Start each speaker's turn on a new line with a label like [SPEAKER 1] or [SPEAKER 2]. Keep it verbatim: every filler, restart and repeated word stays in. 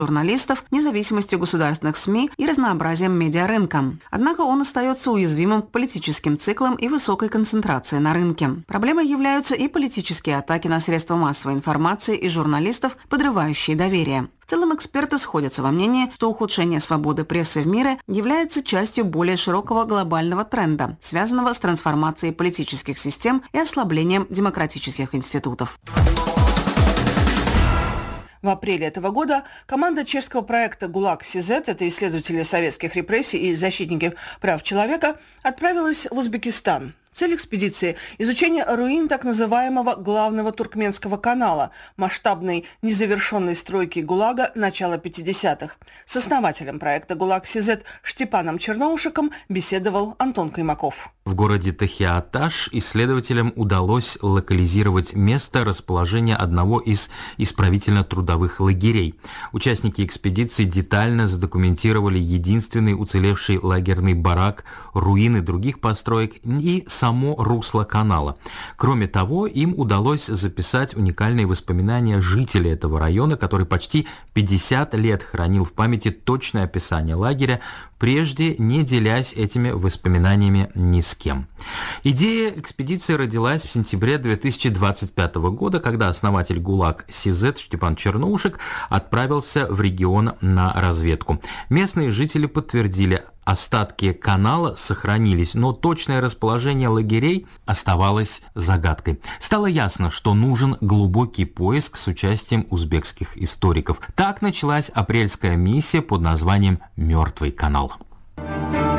[SPEAKER 1] журналистов, независимостью государственных СМИ и разнообразием медиарынка. Однако он остается уязвимым к политическим циклам и высокой концентрации на рынке. Проблемой являются и политические атаки на средства массовой информации и журналистов, подрывающие доверие. В целом эксперты сходятся во мнении, что ухудшение свободы прессы в мире является частью более широкого глобального тренда, связанного с трансформацией политических систем и ослаблением демократических институтов.
[SPEAKER 2] В апреле этого года команда чешского проекта ГУЛАГ-СИЗ, это исследователи советских репрессий и защитники прав человека, отправилась в Узбекистан. Цель экспедиции – изучение руин так называемого главного туркменского канала, масштабной незавершенной стройки ГУЛАГа начала пятидесятых. С основателем проекта ГУЛАГ-СИЗ Штепаном Черноушиком беседовал Антон Каймаков.
[SPEAKER 3] В городе Тахиаташ исследователям удалось локализировать место расположения одного из исправительно-трудовых лагерей. Участники экспедиции детально задокументировали единственный уцелевший лагерный барак, руины других построек и само русло канала. Кроме того, им удалось записать уникальные воспоминания жителей этого района, который почти пятьдесят лет хранил в памяти точное описание лагеря, прежде не делясь этими воспоминаниями ни с кем. Идея экспедиции родилась в сентябре две тысячи двадцать пятого года, когда основатель ГУЛАГ-СИЗ Штепан Черноушик отправился в регион на разведку. Местные жители подтвердили, остатки канала сохранились, но точное расположение лагерей оставалось загадкой. Стало ясно, что нужен глубокий поиск с участием узбекских историков. Так началась апрельская миссия под названием «Мертвый канал».